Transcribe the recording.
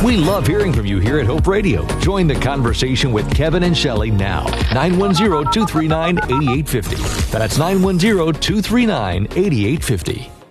We love hearing from you here at Hope Radio. Join the conversation with Kevin and Shelley now. 910-239-8850. That's 910-239-8850.